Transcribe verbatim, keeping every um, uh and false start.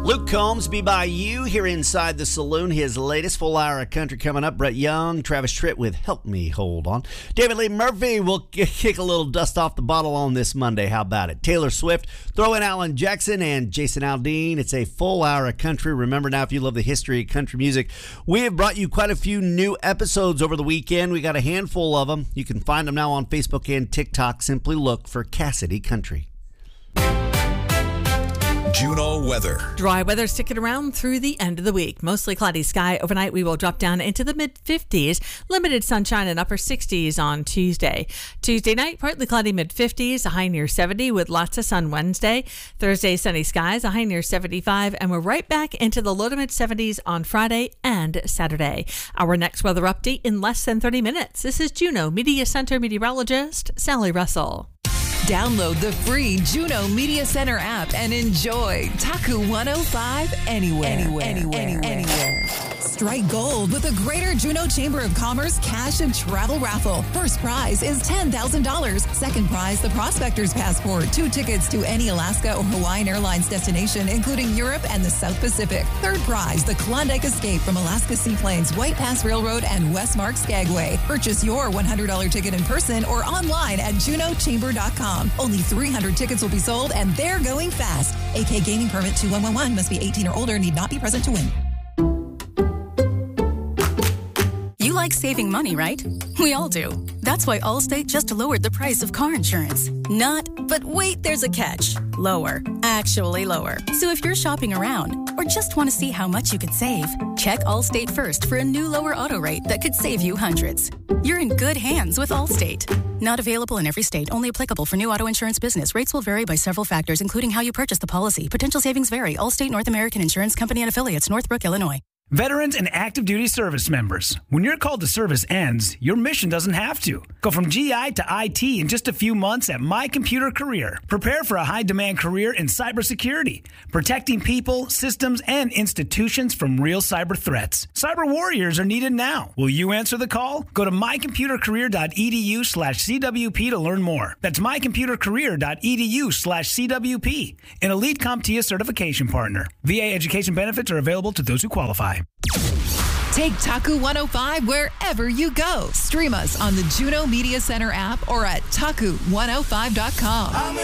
Luke Combs, Be By You, here inside the saloon. His latest full hour of country coming up. Brett Young, Travis Tritt with Help Me Hold On. David Lee Murphy will kick a little dust off the bottle on this Monday. How about it? Taylor Swift, throw in Alan Jackson and Jason Aldean. It's a full hour of country. Remember now, if you love the history of country music, we have brought you quite a few new episodes over the weekend. We got a handful of them. You can find them now on Facebook and TikTok. Simply look for Cassidy Country. Juneau weather. Dry weather sticking around through the end of the week. Mostly cloudy sky. Overnight, we will drop down into the mid fifties. Limited sunshine and upper sixties on Tuesday. Tuesday night, partly cloudy mid fifties, a high near seventy with lots of sun Wednesday. Thursday, sunny skies, a high near seventy-five, and we're right back into the low to mid seventies on Friday and Saturday. Our next weather update in less than thirty minutes. This is Juneau Media Center meteorologist Sally Russell. Download the free Juneau Media Center app and enjoy Taku one oh five anywhere, anywhere, anywhere, anywhere. anywhere. Strike gold with the Greater Juneau Chamber of Commerce Cash and Travel Raffle. First prize is ten thousand dollars. Second prize, the Prospector's Passport. Two tickets to any Alaska or Hawaiian Airlines destination, including Europe and the South Pacific. Third prize, the Klondike Escape from Alaska Seaplanes, White Pass Railroad, and Westmark Skagway. Purchase your one hundred dollars ticket in person or online at juneau chamber dot com. Only three hundred tickets will be sold, and they're going fast. A K Gaming Permit two one one one must be eighteen or older, need not be present to win. You like saving money, right? We all do. That's why Allstate just lowered the price of car insurance. Not, but wait, there's a catch. Lower. Actually lower. So if you're shopping around or just want to see how much you could save, check Allstate first for a new lower auto rate that could save you hundreds. You're in good hands with Allstate. Not available in every state. Only applicable for new auto insurance business. Rates will vary by several factors, including how you purchase the policy. Potential savings vary. Allstate North American Insurance Company and Affiliates, Northbrook, Illinois. Veterans and active duty service members, when your call to service ends, your mission doesn't have to. Go from G I to I T in just a few months at My Computer Career. Prepare for a high-demand career in cybersecurity, protecting people, systems, and institutions from real cyber threats. Cyber warriors are needed now. Will you answer the call? Go to my computer career dot e d u slash c w p to learn more. That's my computer career dot e d u slash c w p. An Elite CompTIA certification partner. V A education benefits are available to those who qualify. Take Taku one oh five wherever you go. Stream us on the Juneau Media Center app or at taku one oh five dot com.